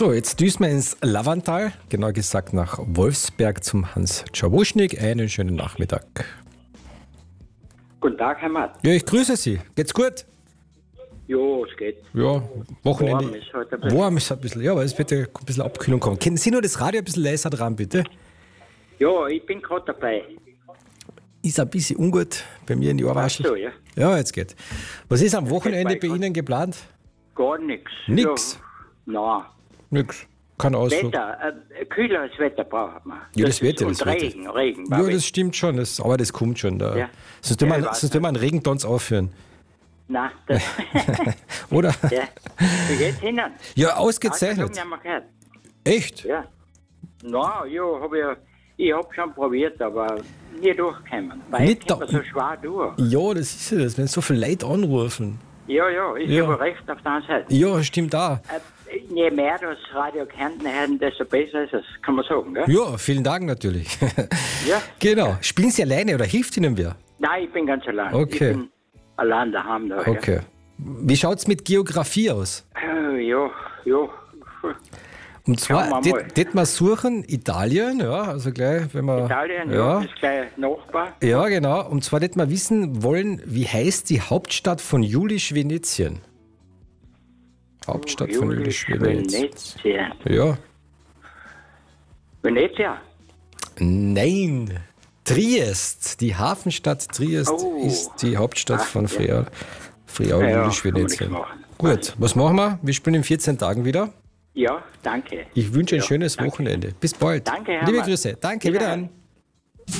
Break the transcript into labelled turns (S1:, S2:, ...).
S1: So, jetzt düsen wir ins Lavantal, genauer gesagt nach Wolfsberg zum Hans Czawuschnik. Einen schönen Nachmittag.
S2: Guten Tag, Herr Matt.
S1: Ja, ich grüße Sie. Geht's gut?
S2: Jo, es geht.
S1: Ja, Wochenende.
S2: Warm ist heute ein bisschen.
S1: Warm ist ein bisschen, ja, aber es wird ja ein bisschen Abkühlung kommen. Können Sie nur das Radio ein bisschen leiser dran, bitte?
S2: Ja, ich bin gerade dabei.
S1: Ist ein bisschen ungut bei mir in die Ohrwaschel.
S2: Ach so, ja.
S1: Ja, jetzt geht. Was ist am Wochenende
S2: bei
S1: bei Ihnen geplant?
S2: Gar nichts.
S1: Nix?
S2: Ja, nein.
S1: Nix. Kein Ausflug.
S2: Wetter, kühleres Wetter braucht man.
S1: Ja, das Wetter,
S2: und
S1: das Wetter.
S2: Regen.
S1: Ja, das stimmt schon, aber das kommt schon. Da.
S2: Ja.
S1: Sonst will
S2: Ja,
S1: man,
S2: ich weiß
S1: sonst will man einen Regentanz aufführen.
S2: Nein, das.
S1: Oder?
S2: Ja. Wie geht's Ihnen?
S1: Ja, ausgezeichnet.
S2: Hast du noch gehört?
S1: Echt?
S2: Ja. Na, ja, ich hab schon probiert, aber nie durchgekommen. Weil
S1: Nicht
S2: ich komme
S1: da-
S2: so schwer durch.
S1: Ja, das ist ja das, wenn so viele Leute anrufen.
S2: Ja, ist
S1: Ja.
S2: aber recht auf der anderen Seite.
S1: Ja, stimmt auch.
S2: Je mehr das Radio kennt, desto besser ist es, kann man sagen, gell?
S1: Ja, vielen Dank natürlich.
S2: Ja.
S1: Genau. Spielen Sie alleine oder hilft Ihnen wer?
S2: Nein, ich bin ganz allein.
S1: Okay.
S2: Ich bin allein daheim da.
S1: Okay. Wie schaut es mit Geografie aus?
S2: Ja.
S1: Und zwar,
S2: Schauen wir mal.
S1: das wir suchen Italien, ja, also gleich, wenn wir.
S2: Italien, ja, ist gleich Nachbar.
S1: Ja, genau. Und zwar das wir wissen wollen, wie heißt die Hauptstadt von Julisch-Venetien? Hauptstadt von Julisch-Venetien.
S2: Venetien.
S1: Ja.
S2: Venezia?
S1: Nein. Triest. Die Hafenstadt Triest
S2: Oh.
S1: ist die Hauptstadt von
S2: ja.
S1: Friaul,
S2: Ja,
S1: Julisch-Venetien.
S2: kann man nichts machen.
S1: Gut, was machen wir? Wir spielen in 14 Tagen wieder.
S2: Ja, danke.
S1: Ich wünsche ein
S2: Ja,
S1: schönes
S2: danke.
S1: Wochenende. Bis bald.
S2: Danke, Herr
S1: Liebe
S2: Mann.
S1: Grüße. Danke,
S2: Wiederhören.
S1: wieder an.